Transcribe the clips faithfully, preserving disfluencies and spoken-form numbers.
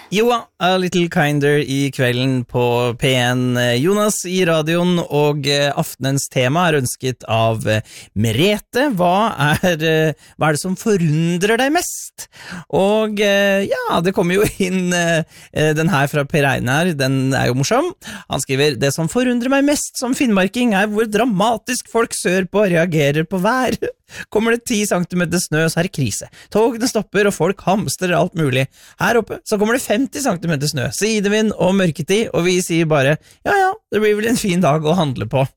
Jo, A Little Kinder I kvelden på P en. Jonas I radioen, og aftenens tema er ønsket av Merete. Hva er, hva er det som forundrer deg mest? Og ja, det kommer jo inn den her fra Per Einar, den er jo morsom. Han skriver, det som forundrer meg mest som finnmarking er hvor dramatisk folk sørpå reagerer på vær. Kommer det ti centimeter snø, så er det krise. Togene stopper, og folk hamstrer alt mulig. Her oppe så kommer det femti centimeter snø, sidevind og mørketid, og vi sier bare, ja ja, det blir vel en fin dag å handle på.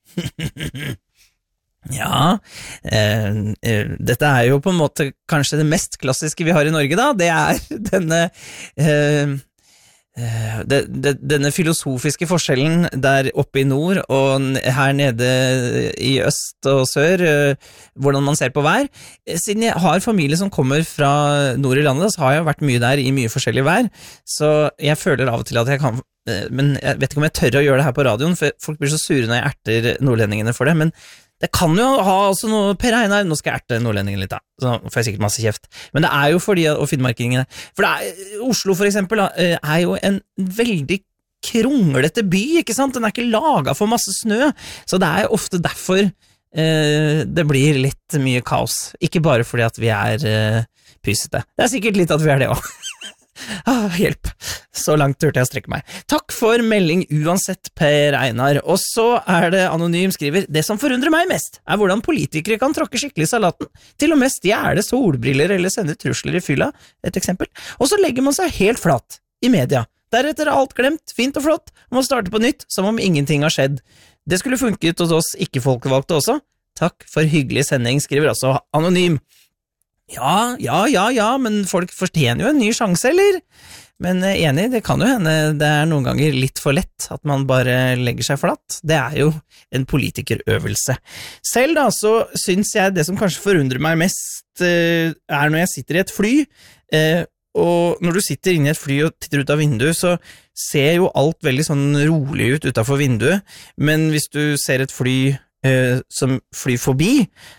Ja, eh, eh, dette er jo på en måte kanskje det mest klassiske vi har I Norge da, det er denne... Eh, Det, det, denne filosofiske forskjellen der oppe I nord og her nede I øst og sør, hvordan man ser på vær. Siden jeg har familie som kommer fra nord I landet, så har jeg vært mye der I mye forskjellig vær, så jeg føler av og til at jeg kan, men jeg vet ikke om jeg tør å gjøre det her på radioen, for folk blir så sure når jeg erter nordlendingene for det, men det kan jo ha også noe, Per Einar, nå skal jeg erte nordlendingen litt da, så får jeg sikkert masse kjeft, men det er jo fordi, og finnmarkingene, for det er, Oslo for eksempel er jo en veldig kronglete by, ikke sant? Den er ikke laget for masse snø, så det er ofte derfor eh, det blir litt mye kaos, ikke bare fordi at vi er eh, pysete, det er sikkert litt at vi er det også. Ah, hjelp, så langt turte jeg å strekke meg. Takk for melding uansett, Per Einar. Og så er det Anonym skriver, det som forundrer meg mest er hvordan politikere kan tråkke skikkelig I salaten, til og med stjele solbriller eller sende trusler I fylla, et eksempel. Og så legger man seg helt flat I media. Deretter er alt glemt, fint og flott, man må starte på nytt, som om ingenting har skjedd. Det skulle funket hos oss ikke-folkevalgte også. Takk for hyggelig sending, skriver også Anonym. Ja, ja, ja, ja, men folk fortjener jo en ny sjanse, eller? Men enig, det kan jo hende det er noen ganger litt for lett at man bare legger seg flatt. Det er jo en politikerøvelse. Selv da, så syns jeg det som kanskje forundrer meg mest er når jeg sitter I et fly, og når du sitter inne I et fly og titter ut av vinduet, så ser jo alt veldig sånn rolig ut utenfor vinduet, men hvis du ser et fly som flyr forbi,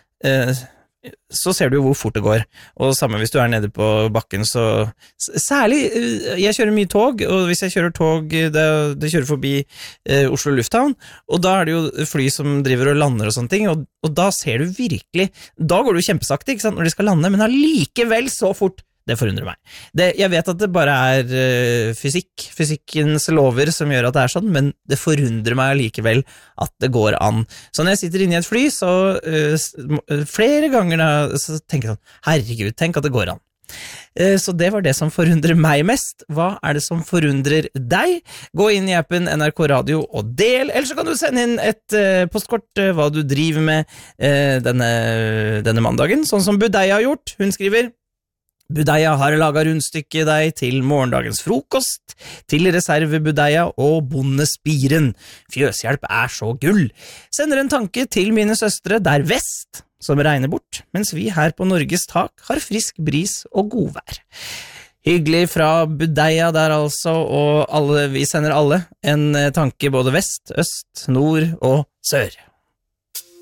så ser du jo hvor fort det går, og samme hvis du er nede på bakken, så særlig, jeg kjører mye tog, og hvis jeg kjører tog, det, det kjører forbi eh, Oslo Lufthavn, og da er det jo fly som driver og lander og sånne ting, og, og da ser du virkelig, da går du kjempesaktig, ikke sant, når de skal lande, men allikevel så fort, det forundrer meg. Det, jeg vet at det bare er uh, fysikk, fysikkens lover som gjør at det er sånn, men det forundrer meg likevel at det går an. Så når jeg sitter inne I et fly, så uh, flere ganger da, så tenker jeg sånn, herregud, tenk at det går an. Uh, så det var det som forundrer meg mest. Hva er det som forundrer deg? Gå inn I appen N R K Radio og del, eller så kan du sende inn et uh, postkort uh, hva du driver med uh, denne, denne mandagen, sånn som Budeia har gjort. Hun skriver, Budeia har laget rundstykke deg til morgendagens frokost, til reserve Budeia og bondespiren. Fjøshjelp er så gull. Sender en tanke til mine søstre der vest, som regner bort, mens vi her på Norges tak har frisk bris og godvær. Hyggelig fra Budeia der altså, og alle, vi sender alle en tanke både vest, øst, nord og sør.